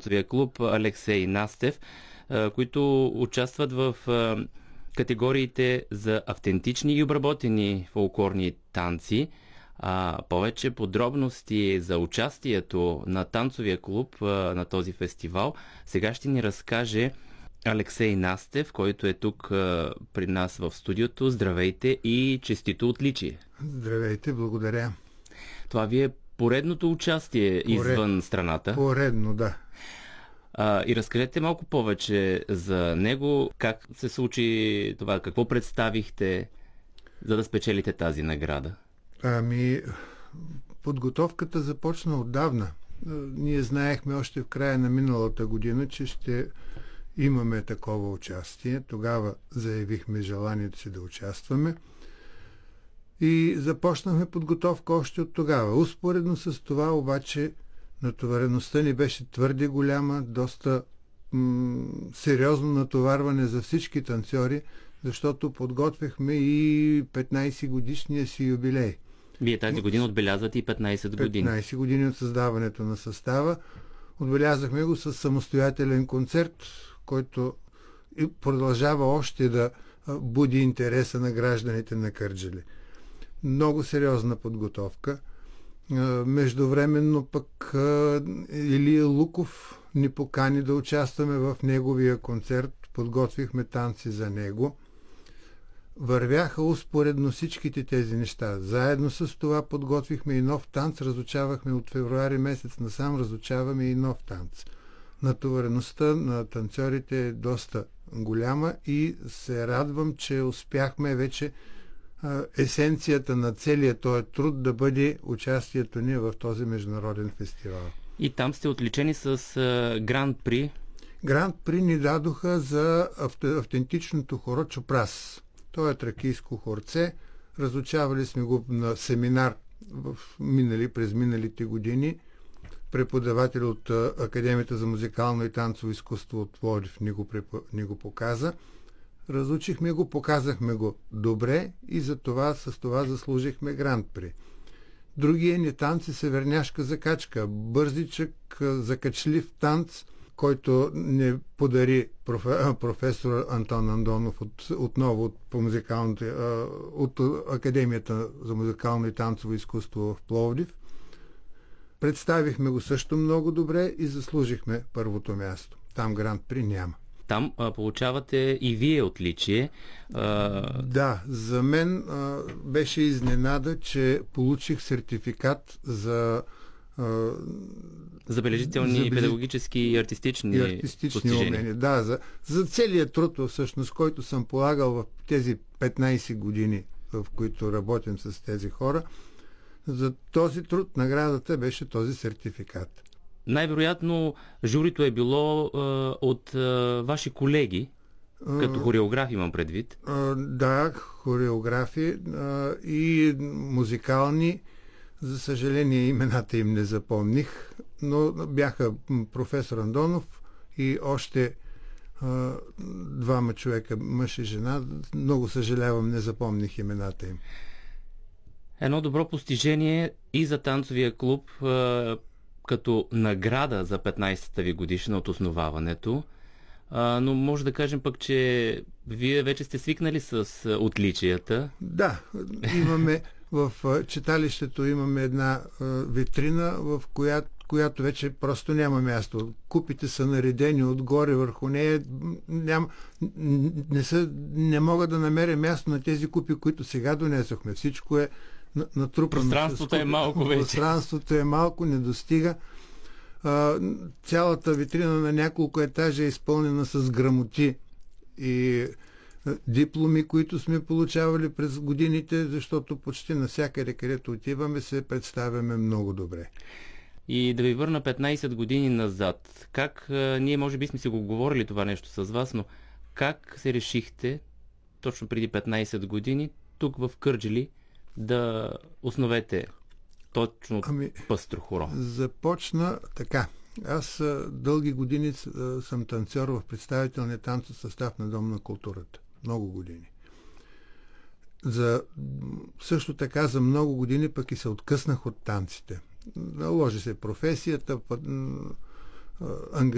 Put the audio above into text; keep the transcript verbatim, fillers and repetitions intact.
танцовия клуб Алексей Настев, които участват в категориите за автентични и обработени фолклорни танци. А повече подробности за участието на танцовия клуб на този фестивал сега ще ни разкаже Алексей Настев, който е тук при нас в студиото. Здравейте и честито отличие! Здравейте, благодаря! Това ви е поредното участие Поред... извън страната. Поредно, да. А, и разкажете малко повече за него, как се случи това, какво представихте, за да спечелите тази награда? Ами, подготовката започна отдавна. Ние знаехме още в края на миналата година, че ще имаме такова участие. Тогава заявихме желанието си да участваме. И започнахме подготовка още от тогава. Успоредно с това обаче натовареността ни беше твърде голяма, доста м- сериозно натоварване за всички танцори, защото подготвяхме и петнайсет годишния си юбилей. Вие тази година отбелязвате и петнайсет години. петнайсет години от създаването на състава. Отбелязахме го с самостоятелен концерт, който продължава още да буди интереса на гражданите на Кърджали. Много сериозна подготовка. Междувременно пък Илия Луков ни покани да участваме в неговия концерт. Подготвихме танци за него. Вървяха успоредно всичките тези неща. Заедно с това подготвихме и нов танц. Разучавахме от февруари месец насам, разучаваме и нов танц. Натовареността на танцорите е доста голяма и се радвам, че успяхме вече а, есенцията на целия този труд да бъде участието ни в този международен фестивал. И там сте отличени с Гран-при. Гран-при ни дадоха за автентичното хоро Чопрас. То е тракийско хорце. Разучавали сме го на семинар в минали, през миналите години. Преподавател от Академията за музикално и танцово изкуство от Пловдив ни го, ни го показа. Разучихме го, показахме го добре и за това, с това заслужихме Гран-при. Другия ни танц е Северняшка закачка. Бързичък, закачлив танц, който не подари професор Антон Андонов от, отново от, по от Академията за музикално и танцово изкуство в Пловдив. Представихме го също много добре и заслужихме първото място. Там Гран-при няма. Там а, получавате и вие отличие. А... Да, за мен а, беше изненада, че получих сертификат за а, забележителни забележи... педагогически и артистични, и артистични умения. Да, за, за целият труд, всъщност, който съм полагал в тези петнайсет години, в които работим с тези хора, за този труд наградата беше този сертификат. Най-вероятно журито е било а, от а, ваши колеги, като хореограф имам предвид. А, да, хореографи а, и музикални. За съжаление имената им не запомних, но бяха професор Андонов и още а, двама човека, мъж и жена. Много съжалявам, не запомних имената им. Едно добро постижение и за танцовия клуб а, като награда за петнайсетата ви годишна от основаването. А, но може да кажем пък, че вие вече сте свикнали с отличията. Да, имаме в читалището имаме една а, витрина, в която, която вече просто няма място. Купите са наредени отгоре върху нея. Ням, не, са, не мога да намеря място на тези купи, които сега донесохме. Всичко е натрупано. Пространството е малко вече. Пространството е малко, не достига. А, цялата витрина на няколко етажа е изпълнена с грамоти и дипломи, които сме получавали през годините, защото почти навсякъде, където отиваме, се представяме много добре. И да ви върна петнайсет години назад. Как, а, ние може би сме си го говорили това нещо с вас, но как се решихте точно преди петнайсет години тук в Кърджали да основете точно ами, пъстро хоро? Започна така. Аз а, дълги години а, съм танцор в представителния танцов състав на Дом на културата. Много години. За, също така за много години пък и се откъснах от танците. Наложи се професията,